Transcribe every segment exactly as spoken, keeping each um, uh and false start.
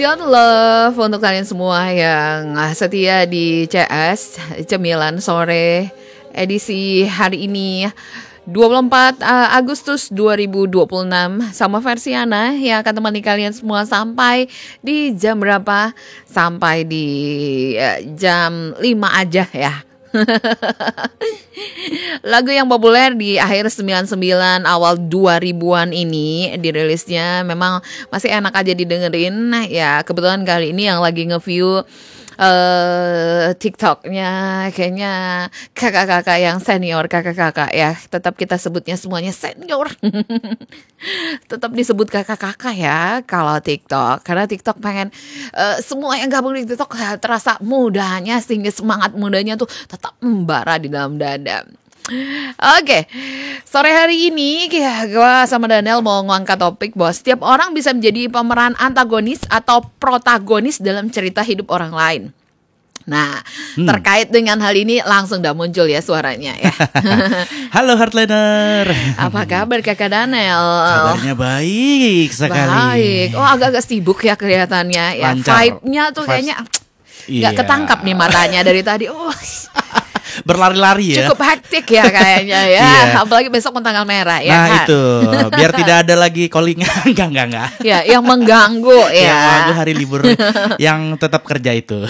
Sion Love untuk kalian semua yang setia di C S Cemilan Sore edisi hari ini dua puluh empat Agustus dua ribu dua puluh enam. Sama versi Ana yang akan temani kalian semua sampai di jam berapa? Sampai di uh, jam lima aja ya. Lagu yang populer di akhir sembilan puluh sembilan awal dua ribuan ini dirilisnya memang masih enak aja didengerin. Ya kebetulan kali ini yang lagi nge-view uh, TikToknya kayaknya kakak-kakak yang senior, kakak-kakak ya. Tetap kita sebutnya semuanya senior. Tetap disebut kakak-kakak ya kalau TikTok, karena TikTok pengen uh, semua yang gabung di TikTok terasa mudanya, sehingga semangat mudanya tuh tetap membara di dalam dada. Oke, sore hari ini gue sama Daniel mau ngangkat topik bahwa setiap orang bisa menjadi pemeran antagonis atau protagonis dalam cerita hidup orang lain. Nah, hmm. terkait dengan hal ini langsung udah muncul ya suaranya ya. Halo Heartliner. Apa kabar Kakak Daniel? Kabarnya baik sekali. Baik. Oh agak-agak sibuk ya kelihatannya ya. Vibe-nya tuh kayaknya nggak yeah. ketangkap nih matanya dari tadi. Oh. Berlari-lari ya. Cukup hektik ya kayaknya ya. Yeah. Apalagi besok pun tanggal merah ya nah, kan. Nah itu biar tidak ada lagi calling. Enggak enggak enggak. Ya yang mengganggu ya. Yang mengganggu hari libur yang tetap kerja itu.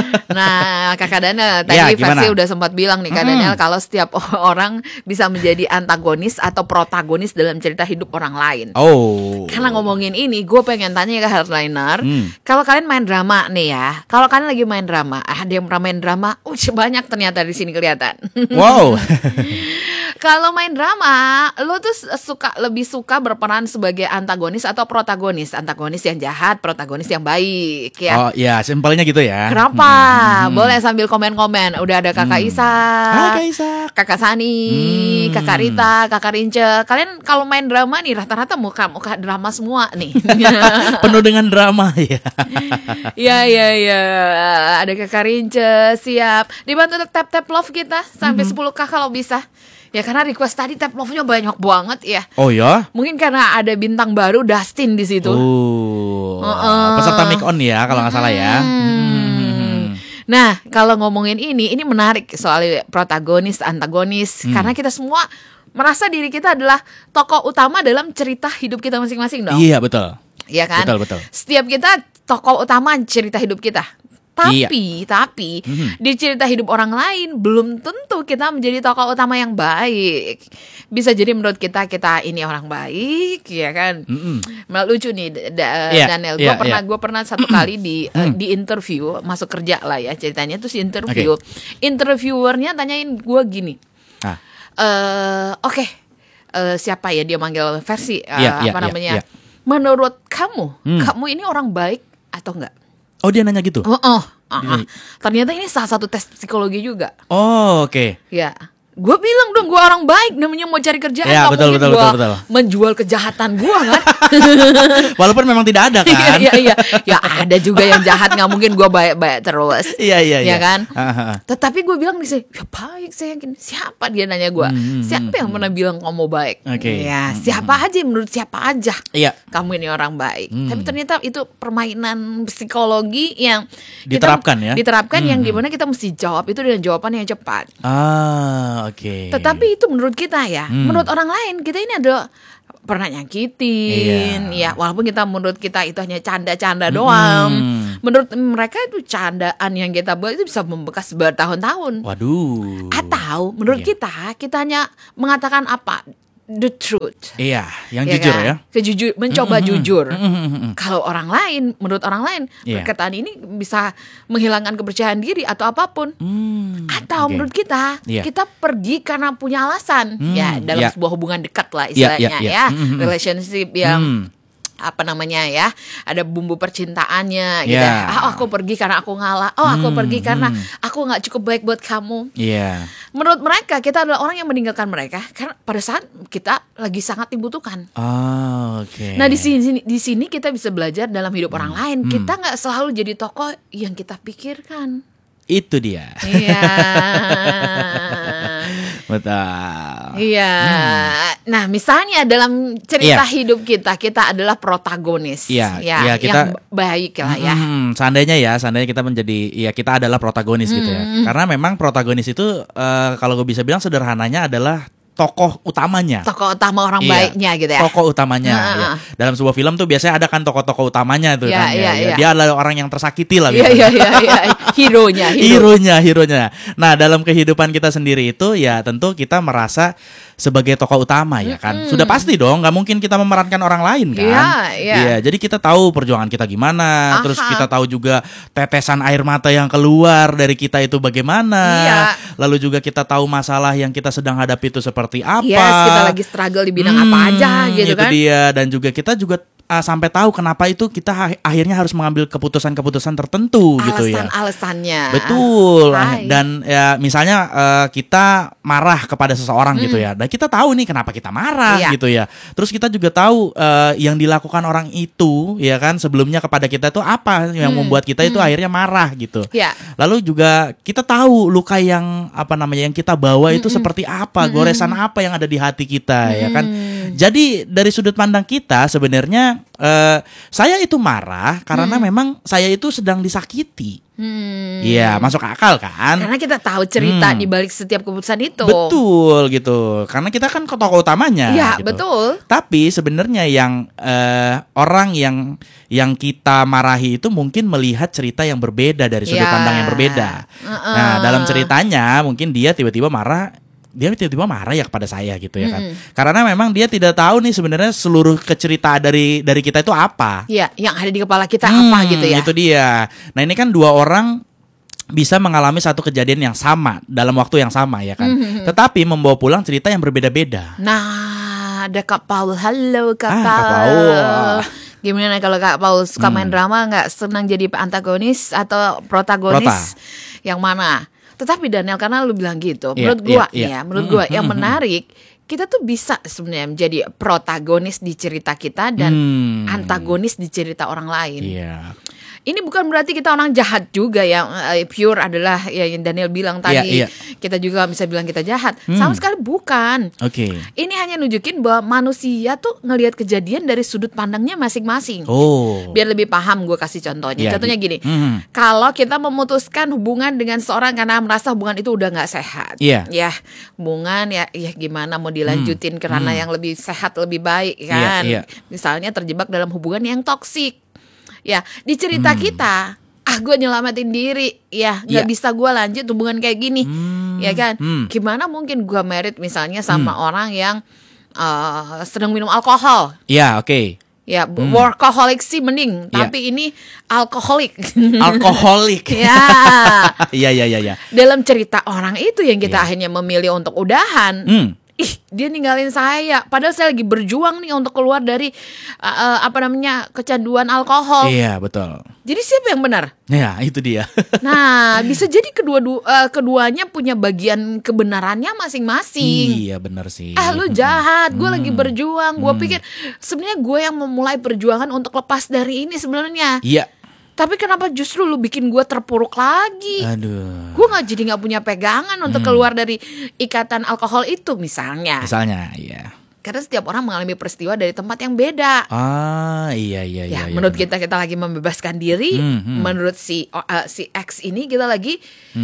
Nah Kakak Daniel tadi ya, versi udah sempat bilang nih Kak Daniel hmm. kalau setiap orang bisa menjadi antagonis atau protagonis dalam cerita hidup orang lain. Oh. Karena ngomongin ini gue pengen tanya ke Heartliner. hmm. Kalau kalian main drama nih ya, kalau kalian lagi main drama, ada yang pernah main drama, uh, banyak ternyata di sini kelihatan. Wow. Kalau main drama, lo tuh suka lebih suka berperan sebagai antagonis atau protagonis? Antagonis yang jahat, protagonis yang baik ya. Oh iya, simpelnya gitu ya. Kenapa? Hmm. Boleh sambil komen-komen. Udah ada Kakak hmm. Isa, Hai Kak Isa, Kakak Sani, hmm. Kakak Rita, Kakak Rince. Kalian kalau main drama nih rata-rata muka-muka drama semua nih. Penuh dengan drama ya. Iya iya iya. Ada Kakak Rince, siap. Dibantu tap-tap love kita sampai hmm. sepuluh k kalau bisa. Ya karena request tadi tap love-nya banyak banget ya. Oh ya? Mungkin karena ada bintang baru Dustin di situ. Oh. Uh-uh. Peserta Make On ya kalau nggak hmm. salah ya. Hmm. Nah kalau ngomongin ini, ini menarik soal protagonis, antagonis. Hmm. Karena kita semua merasa diri kita adalah tokoh utama dalam cerita hidup kita masing-masing dong. Iya betul. Iya kan? Betul betul. Setiap kita tokoh utama cerita hidup kita. Tapi, iya. tapi mm-hmm. di cerita hidup orang lain belum tentu kita menjadi tokoh utama yang baik. Bisa jadi menurut kita kita ini orang baik, ya kan? Mm-hmm. Malah lucu nih, da- yeah, Daniel. Gue yeah, pernah, yeah. gue pernah satu kali di uh, di interview, masuk kerja lah ya ceritanya. Terus interview, okay. interviewernya tanyain gue gini, ah. uh, oke, okay, uh, siapa ya dia manggil versi uh, yeah, yeah, apa namanya? Yeah, yeah. Menurut kamu, mm. kamu ini orang baik atau enggak? Oh dia nanya gitu? Oh, oh. Uh-uh. Ternyata ini salah satu tes psikologi juga. Oh oke. Okay. Ya, gue bilang dong gue orang baik, namanya mau cari kerjaan. Ya, gak betul, mungkin betul, gue betul, betul. menjual kejahatan gue kan. Walaupun memang tidak ada kan. Iya iya ya ada juga yang jahat, nggak mungkin gue baik-baik terus. Iya iya iya. Ya kan. Uh-huh. Tetapi gue bilang nih sih, ya baik saya yakin. Siapa dia nanya gue? Hmm, siapa yang pernah bilang kamu baik? Okay. Ya siapa aja menurut siapa aja. Iya. Kamu ini orang baik. Hmm. Tapi ternyata itu permainan psikologi yang diterapkan kita, ya. Diterapkan hmm. yang dimana kita mesti jawab itu dengan jawaban yang cepat. Ah oke. Okay. Tetapi itu menurut kita ya. Hmm. Menurut orang lain kita ini adalah pernah nyakitin, iya. ya walaupun kita menurut kita itu hanya canda-canda doang, hmm. menurut mereka itu candaan yang kita buat itu bisa membekas bertahun-tahun. Waduh. Atau menurut iya. kita kita hanya mengatakan apa? The truth. Iya, yang ya jujur kan? ya. Kejujur, mencoba mm-hmm. jujur. Mm-hmm. Kalau orang lain, menurut orang lain, yeah. perkataan ini bisa menghilangkan kepercayaan diri atau apapun. Mm, atau okay. menurut kita, yeah. kita pergi karena punya alasan. Mm, ya, dalam yeah. sebuah hubungan dekat lah istilahnya yeah, yeah, yeah. ya, mm-hmm. relationship yang mm. apa namanya ya, ada bumbu percintaannya gitu. Yeah. Ah, aku pergi karena aku ngalah. Oh, aku hmm, pergi karena hmm. aku nggak cukup baik buat kamu. Yeah. Menurut mereka kita adalah orang yang meninggalkan mereka karena pada saat kita lagi sangat dibutuhkan. Oh, oke. Okay. Nah di sini di sini kita bisa belajar dalam hidup hmm. orang lain. Hmm. Kita nggak selalu jadi tokoh yang kita pikirkan. Itu dia. Iya. Betul. Iya. Hmm. Nah, misalnya dalam cerita Iya. hidup kita, kita adalah protagonis. Iya, ya, iya, kita- yang baik lah ya. Hmm, seandainya ya, seandainya kita menjadi, ya kita adalah protagonis gitu ya. Karena memang protagonis itu eh, kalau gue bisa bilang sederhananya adalah tokoh utamanya. Tokoh utama orang Iya, baiknya gitu ya. Tokoh utamanya. Nah, Ya. Dalam sebuah film tuh biasanya ada kan tokoh-tokoh utamanya tuh Iya, kan. iya, ya, ya. iya. Dia adalah orang yang tersakiti lah. Iya, biasanya. iya, iya, iya. Hero-nya, hero. Hironya, hironya. Nah, dalam kehidupan kita sendiri itu ya tentu kita merasa sebagai tokoh utama ya kan. Sudah pasti dong, nggak mungkin kita memerankan orang lain kan. Iya, iya. Iya, jadi kita tahu perjuangan kita gimana, Aha. terus kita tahu juga tetesan air mata yang keluar dari kita itu bagaimana. Iya. Lalu juga kita tahu masalah yang kita sedang hadapi itu seperti apa. Yes, kita lagi struggle di bidang apa Hmm, aja gitu itu kan. dia, dan juga kita juga uh, sampai tahu kenapa itu kita ha- akhirnya harus mengambil keputusan-keputusan tertentu gitu ya. Alasan-alasannya. Betul. Hai. Dan ya misalnya uh, kita marah kepada seseorang gitu ya. Dan kita tahu nih kenapa kita marah Iya. gitu ya. Terus kita juga tahu uh, yang dilakukan orang itu ya kan sebelumnya kepada kita itu apa yang membuat kita itu akhirnya marah gitu. Iya. Lalu juga kita tahu luka yang apa namanya yang kita bawa itu seperti apa, goresan apa yang ada di hati kita ya kan. Jadi dari sudut pandang kita sebenarnya eh, saya itu marah karena memang saya itu sedang disakiti. Hmm. Iya, masuk akal kan? Karena kita tahu cerita Hmm. di balik setiap keputusan itu. Betul gitu. Karena kita kan tokoh utamanya. Iya, gitu. betul. Tapi sebenarnya yang eh, orang yang yang kita marahi itu mungkin melihat cerita yang berbeda dari sudut Ya. pandang yang berbeda. Uh-uh. Nah, dalam ceritanya mungkin dia tiba-tiba marah, dia tiba-tiba marah ya kepada saya gitu ya kan. Karena memang dia tidak tahu nih sebenarnya seluruh keceritaan dari dari kita itu apa. Iya, yang ada di kepala kita Hmm, apa gitu ya. Itu dia. Nah, ini kan dua orang bisa mengalami satu kejadian yang sama dalam waktu yang sama ya kan. Tetapi membawa pulang cerita yang berbeda-beda. Nah, ada Kak Paul. Halo Kak Ah, Paul. Kak Paul. Gimana kalau Kak Paul suka main drama, nggak senang jadi antagonis atau protagonis? Yang mana? Tetapi Daniel, karena lu bilang gitu, Iya, menurut gua iya, iya. ya, menurut gua yang menarik, kita tuh bisa sebenarnya menjadi protagonis di cerita kita dan Hmm. antagonis di cerita orang lain. Iya. Ini bukan berarti kita orang jahat juga ya. eh, Pure adalah ya yang Daniel bilang tadi. Iya, iya. Kita juga bisa bilang kita jahat. Sama sekali bukan. Oke. Ini hanya nunjukin bahwa manusia tuh ngelihat kejadian dari sudut pandangnya masing-masing. Oh. Biar lebih paham, gue kasih contohnya. Iya, Contohnya gi- gini, Mhm. kalau kita memutuskan hubungan dengan seorang karena merasa hubungan itu udah nggak sehat, Iya. ya hubungan ya, ya gimana mau dilanjutin karena yang lebih sehat lebih baik Iya, kan? iya. Misalnya terjebak dalam hubungan yang toksik, ya di cerita Hmm. kita. Ah, gue nyelamatin diri, ya nggak Iya. bisa gue lanjut hubungan kayak gini, ya kan? Hmm. Gimana mungkin gue married misalnya sama orang yang uh, sedang minum alkohol, Iya, oke. ya workaholic sih mending, Iya. tapi ini alkoholik. Alkoholik. Ya, Iya, iya, iya, iya. dalam cerita orang itu yang kita Iya. akhirnya memilih untuk udahan. Hmm. Ih, dia ninggalin saya. Padahal saya lagi berjuang nih untuk keluar dari uh, uh, apa namanya kecanduan alkohol. Iya, betul. Jadi siapa yang benar? Ya, itu dia. Nah, bisa jadi kedua uh, keduanya punya bagian kebenarannya masing-masing. Iya, benar sih. Ah, lu jahat, gue lagi berjuang. Gue pikir sebenarnya gue yang memulai perjuangan untuk lepas dari ini sebenarnya. Iya. Tapi kenapa justru lu bikin gue terpuruk lagi? Aduh. Gue nggak jadi nggak punya pegangan untuk keluar dari ikatan alkohol itu misalnya. Misalnya, iya. Karena setiap orang mengalami peristiwa dari tempat yang beda. Ah, iya, iya, Ya, iya. menurut iya, kita kita lagi membebaskan diri. Hmm, hmm. Menurut si uh, si X ini kita lagi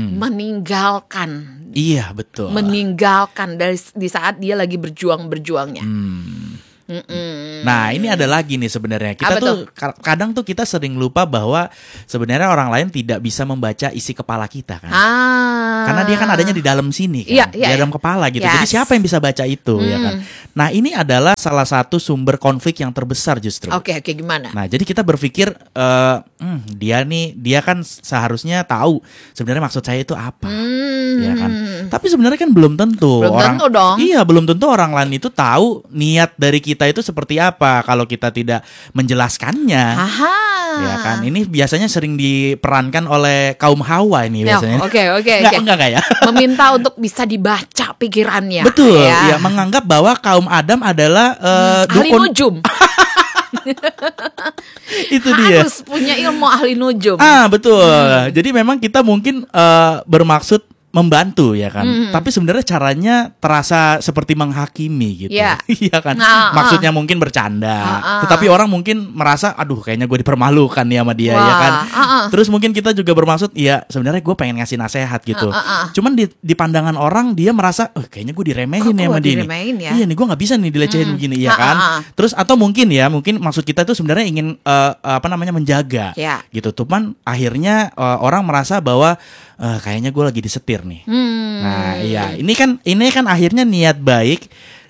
meninggalkan, Iya, betul. meninggalkan dari di saat dia lagi berjuang berjuangnya. Hmm. Mm-mm. Nah, ini ada lagi nih sebenarnya. Kita Apa tuh ka- kadang tuh kita sering lupa bahwa sebenarnya orang lain tidak bisa membaca isi kepala kita kan. Ah. Karena dia kan adanya di dalam sini kan, Iya, iya, di dalam iya. kepala gitu. Jadi Yes. siapa yang bisa baca itu ya kan? Nah, ini adalah salah satu sumber konflik yang terbesar justru. Oke oke gimana? Nah, jadi kita berpikir eh, hmm, dia nih dia kan seharusnya tahu sebenarnya maksud saya itu apa. Hmm. Ya kan. Tapi sebenarnya kan belum tentu Belum orang tentu dong. Iya, belum tentu orang lain itu tahu niat dari kita itu seperti apa kalau kita tidak menjelaskannya. Aha. Ya kan. Ini biasanya sering diperankan oleh kaum Hawa ini Ya, biasanya. Oke oke Enggak, oke. enggak, enggak ya. Meminta untuk bisa dibaca pikirannya. Betul. Ya. Ya, menganggap bahwa kaum Adam adalah eh, Ahli dukun nujum. Itu dia. Harus punya ilmu ahli nujum. Ah, betul. Hmm. Jadi memang kita mungkin uh, bermaksud membantu ya kan. Mm-hmm. Tapi sebenarnya caranya terasa seperti menghakimi gitu. Yeah. Iya kan. Nah, maksudnya uh. mungkin bercanda. Uh-uh. Tetapi orang mungkin merasa aduh kayaknya gue dipermalukan nih sama dia. Wah. Ya kan. Uh-uh. Terus mungkin kita juga bermaksud ya sebenarnya gue pengen ngasih nasihat gitu. Uh-uh. Cuman di, di pandangan orang dia merasa oh, kayaknya gue diremehin nih sama dia nih. Ya? Iya nih gue gak bisa nih dilecehin hmm. begini ya kan. Uh-uh. Terus atau mungkin ya mungkin maksud kita itu sebenarnya ingin uh, apa namanya menjaga yeah. gitu. Cuman akhirnya uh, orang merasa bahwa uh, kayaknya gue lagi disetir nih. Hmm. Nah, iya, ini kan ini kan akhirnya niat baik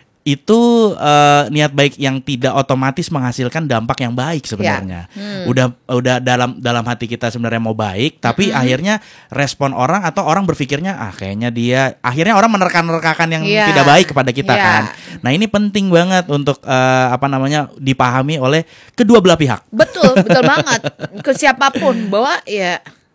itu uh, niat baik yang tidak otomatis menghasilkan dampak yang baik sebenarnya. Ya. Hmm. Udah udah dalam dalam hati kita sebenarnya mau baik, tapi hmm. akhirnya respon orang atau orang berpikirnya ah kayaknya dia akhirnya orang menerka-nerkakan yang ya. tidak baik kepada kita ya. kan. Nah, ini penting banget untuk uh, apa namanya dipahami oleh kedua belah pihak. Betul, betul banget. Ke siapapun bahwa ya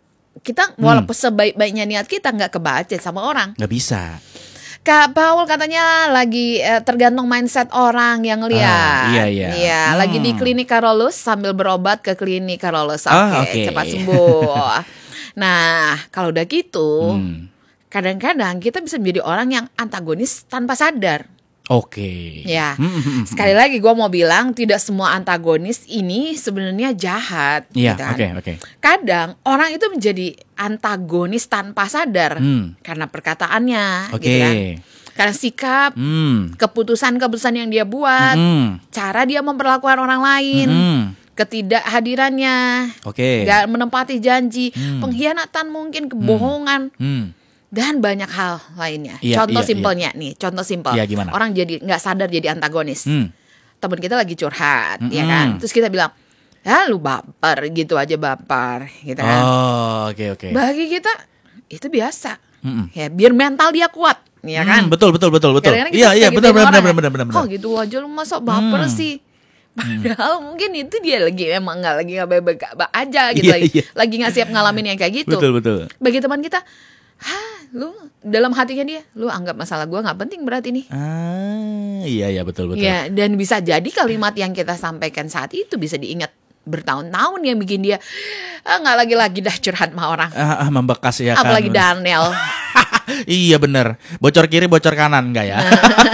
kita walaupun hmm. sebaik-baiknya niat kita nggak kebaca sama orang. Nggak bisa. Kak Paul katanya lagi eh, tergantung mindset orang yang lihat. Ah, iya iya. Iya, hmm. lagi di klinik Carolus sambil berobat ke klinik Carolus. Oke, ah, okay. cepat sembuh. Nah, kalau udah gitu, hmm. kadang-kadang kita bisa menjadi orang yang antagonis tanpa sadar. Oke. Okay. Ya, sekali lagi gue mau bilang tidak semua antagonis ini sebenarnya jahat. Iya, gitu oke, kan. oke. Okay, okay. Kadang orang itu menjadi antagonis tanpa sadar hmm. karena perkataannya, okay. gitu kan. Karena sikap, hmm. keputusan-keputusan yang dia buat, hmm. cara dia memperlakukan orang lain. Hmm. Ketidakhadirannya, okay. gak menempati janji, hmm. pengkhianatan mungkin, kebohongan. Hmm. Hmm. Dan banyak hal lainnya. Iya, contoh iya, simpelnya iya. nih, contoh simpel. Iya, gimana? Orang jadi nggak sadar jadi antagonis. Hmm. Temen kita lagi curhat, Mm-mm. ya kan. Terus kita bilang, ya lu baper gitu aja baper, gitu kan. Oh, oke okay, oke. Okay. Bagi kita itu biasa. Mm-mm. Ya biar mental dia kuat, ya kan. Mm, betul betul betul betul. Iya iya benar benar benar benar benar. Oh gitu aja lu masa baper hmm. sih. Padahal hmm. mungkin itu dia lagi emang nggak lagi nggak baik-baik aja gitu, yeah, lagi yeah. lagi nggak siap ngalamin yang kayak gitu. Betul betul. Bagi teman kita, hah, lu dalam hatinya dia, lu anggap masalah gue nggak penting berarti nih. Ah, iya iya betul betul. Ya, dan bisa jadi kalimat yang kita sampaikan saat itu bisa diingat bertahun-tahun yang bikin dia nggak ah, lagi-lagi dah curhat sama orang. Ah, ah, membekas ya kan. Apalagi Daniel. Iya bener, bocor kiri bocor kanan enggak ya.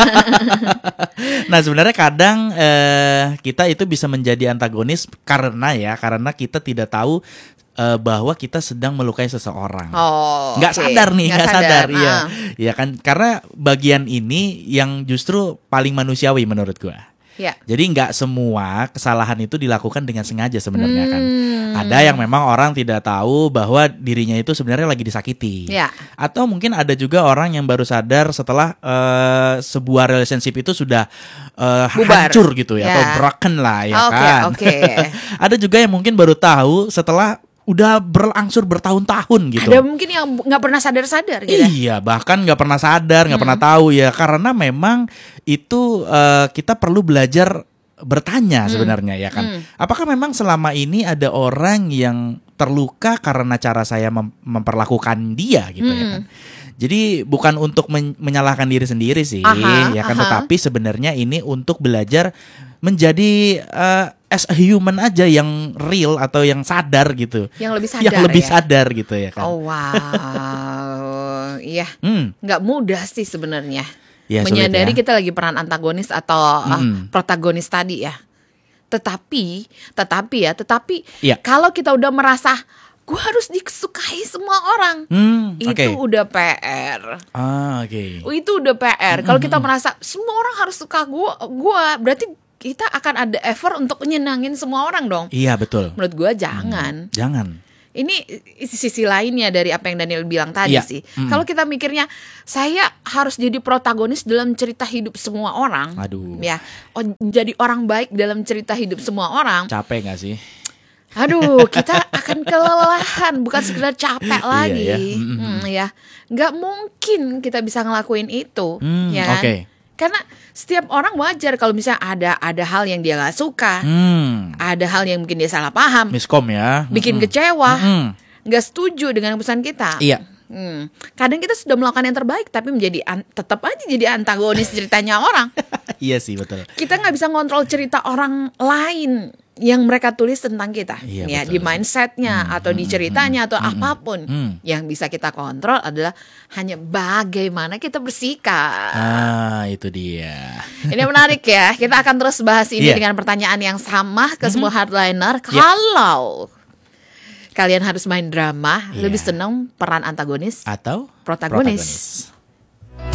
Nah sebenarnya kadang eh, kita itu bisa menjadi antagonis karena ya karena kita tidak tahu uh, bahwa kita sedang melukai seseorang. Oh, nggak okay. sadar nih, nggak sadar, sadar. Iya, ah. ya kan karena bagian ini yang justru paling manusiawi menurut gua. Ya. Jadi nggak semua kesalahan itu dilakukan dengan sengaja sebenarnya hmm. kan. Ada yang memang orang tidak tahu bahwa dirinya itu sebenarnya lagi disakiti. Ya. Atau mungkin ada juga orang yang baru sadar setelah uh, sebuah relationship itu sudah uh, hancur gitu ya, ya atau broken lah ya okay, kan. Okay. Ada juga yang mungkin baru tahu setelah udah berlangsung bertahun-tahun gitu. Ada mungkin yang nggak pernah sadar-sadar gitu. Iya, bahkan nggak pernah sadar, nggak hmm. pernah tahu ya, karena memang itu uh, kita perlu belajar bertanya hmm. sebenarnya ya kan. Hmm. Apakah memang selama ini ada orang yang terluka karena cara saya mem- memperlakukan dia gitu hmm. ya kan. Jadi bukan untuk men- menyalahkan diri sendiri sih, aha, ya kan. Aha. Tetapi sebenarnya ini untuk belajar menjadi uh, as a human aja yang real atau yang sadar gitu. Yang lebih sadar. Yang lebih ya? sadar gitu ya kan. Oh wow, iya, hmm. nggak mudah sih sebenarnya. Ya, menyadari sulit, ya. kita lagi peran antagonis atau hmm. uh, protagonis tadi ya. Tetapi, tetapi ya, tetapi ya. Kalau kita udah merasa gue harus disukai semua orang, hmm, itu okay. udah P R. Ah, oke. Okay. Itu udah P R. Hmm, Kalau kita hmm. merasa semua orang harus suka gue, gue berarti kita akan ada effort untuk menyenangin semua orang dong. Iya betul. Menurut gue jangan. Hmm, jangan. Ini sisi lainnya dari apa yang Daniel bilang tadi ya. sih. Hmm. Kalau kita mikirnya saya harus jadi protagonis dalam cerita hidup semua orang. Aduh. Ya, oh, jadi orang baik dalam cerita hidup semua orang. Capek nggak sih? Aduh, kita akan kelelahan, bukan sekedar capek lagi. Iya, ya. Mm-hmm. Hmm, ya, nggak mungkin kita bisa ngelakuin itu, mm, ya kan? Okay. Karena setiap orang wajar kalau misalnya ada ada hal yang dia nggak suka, hmm. ada hal yang mungkin dia salah paham, miskom ya, bikin mm-hmm. kecewa, mm-hmm. nggak setuju dengan keputusan kita. Iya. Hmm. Kadang kita sudah melakukan yang terbaik, tapi menjadi an- tetap aja jadi antagonis ceritanya orang. Iya sih, betul. Kita nggak bisa ngontrol cerita orang lain yang mereka tulis tentang kita, Iya, ya betul. di mindsetnya Hmm, atau di hmm, ceritanya hmm, atau hmm, apapun. hmm. Yang bisa kita kontrol adalah hanya bagaimana kita bersikap. Ah, itu dia. Ini menarik ya. Kita akan terus bahas ini Iya. dengan pertanyaan yang sama ke semua hardliner. Iya. Kalau kalian harus main drama, Iya. lebih senang peran antagonis, Atau protagonis. protagonis.